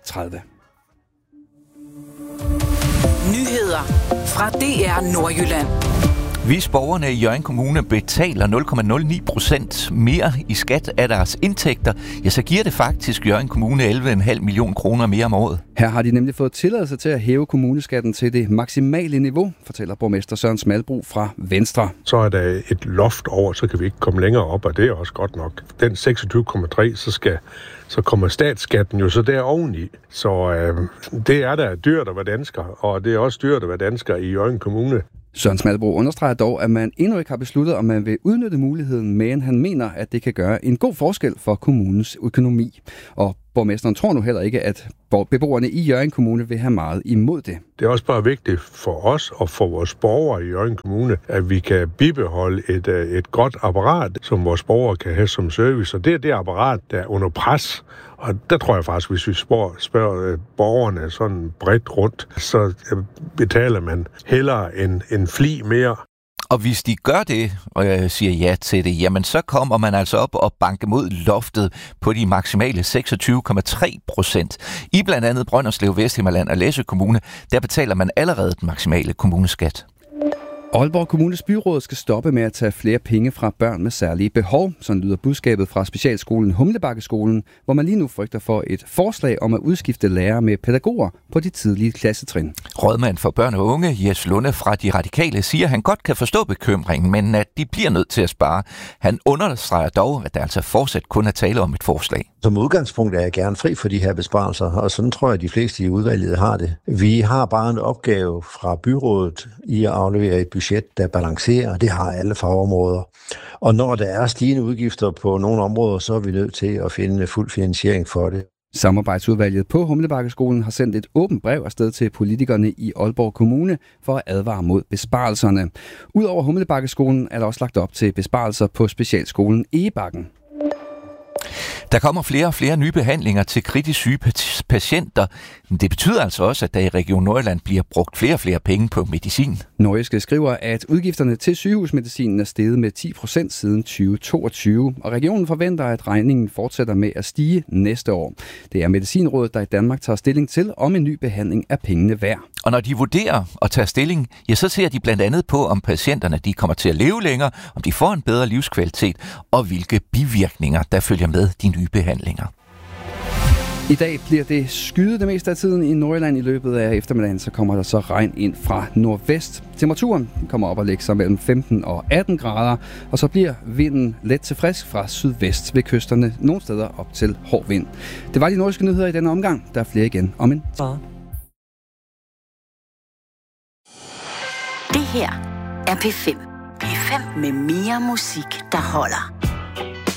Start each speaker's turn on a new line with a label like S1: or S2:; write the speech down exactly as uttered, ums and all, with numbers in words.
S1: tredive.
S2: Nyheder fra D R Nordjylland.
S3: Hvis borgerne i Hjørring Kommune betaler nul komma nul ni procent mere i skat af deres indtægter, ja, så giver det faktisk Hjørring Kommune elleve komma fem millioner kroner mere om året.
S1: Her har de nemlig fået tilladelse til at hæve kommuneskatten til det maksimale niveau, fortæller borgmester Søren Smalbro fra Venstre.
S4: Så er der et loft over, så kan vi ikke komme længere op, og det er også godt nok. Den seksogtyve komma tre, så skal så kommer statsskatten jo så der oveni. Så øh, det er da dyrt at være dansker, og det er også dyrt at være dansker i Hjørring Kommune.
S1: Søren Smalbro understreger dog, at man endnu ikke har besluttet, om man vil udnytte muligheden, men han mener, at det kan gøre en god forskel for kommunens økonomi. Og borgmesteren tror nu heller ikke, at beboerne i Hjørring Kommune vil have meget imod det.
S4: Det er også bare vigtigt for os og for vores borgere i Hjørring Kommune, at vi kan bibeholde et, et godt apparat, som vores borgere kan have som service. Og det er det apparat, der er under pres. Og der tror jeg faktisk, hvis vi spørger, spørger borgerne sådan bredt rundt, så betaler man hellere en, en fli mere.
S3: Og hvis de gør det, og jeg siger ja til det, jamen så kommer man altså op og banker mod loftet på de maksimale seksogtyve komma tre procent. I blandt andet Brønderslev, Vesthimmerland og Læsø Kommune, der betaler man allerede den maksimale kommuneskat.
S1: Aalborg Kommunes byråd skal stoppe med at tage flere penge fra børn med særlige behov. Sådan lyder budskabet fra specialskolen Humlebakkeskolen, hvor man lige nu frygter for et forslag om at udskifte lærere med pædagoger på de tidlige klassetrin.
S3: Rådmand for børn og unge, Jes Lunde fra De Radikale, siger, at han godt kan forstå bekymringen, men at de bliver nødt til at spare. Han understreger dog, at der altså fortsat kun er tale om et forslag.
S5: Som udgangspunkt er jeg gerne fri for de her besparelser, og sådan tror jeg, at de fleste i udvalget har det. Vi har bare en opgave fra byrådet i at aflevere et budget, der balancerer, og det har alle fagområder. Og når der er stigende udgifter på nogle områder, så er vi nødt til at finde fuld finansiering for det.
S1: Samarbejdsudvalget på Humlebakkeskolen har sendt et åbent brev afsted til politikerne i Aalborg Kommune for at advare mod besparelserne. Udover Humlebakkeskolen er der også lagt op til besparelser på specialskolen Egebakken.
S3: Der kommer flere og flere nye behandlinger til kritisk syge patienter. Men det betyder altså også, at der i Region Nordjylland bliver brugt flere og flere penge på medicin.
S1: Norgeske skriver, at udgifterne til sygehusmedicinen er steget med ti procent siden tyve toogtyve, og regionen forventer, at regningen fortsætter med at stige næste år. Det er Medicinrådet, der i Danmark tager stilling til, om en ny behandling er pengene værd.
S3: Og når de vurderer og tager stilling, ja, så ser de blandt andet på, om patienterne de kommer til at leve længere, om de får en bedre livskvalitet, og hvilke bivirkninger, der følger med de nye behandlinger.
S1: I dag bliver det skyet det meste af tiden i Nordjylland. I løbet af eftermiddagen så kommer der så regn ind fra nordvest. Temperaturen kommer op og lægger sig mellem femten og atten grader, og så bliver vinden let til frisk fra sydvest ved kysterne, nogle steder op til hård vind. Det var de nordiske nyheder i denne omgang. Der er flere igen om en tid.
S2: Det her er P fem. P fem med mere musik, der holder.